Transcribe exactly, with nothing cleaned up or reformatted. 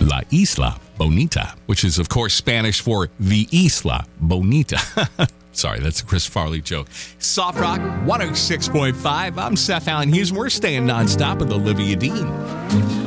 La Isla Bonita, which is, of course, Spanish for the Isla Bonita. Sorry, that's a Chris Farley joke. Soft Rock one oh six point five. I'm Seth Allen Hughes. We're staying nonstop with Olivia Dean.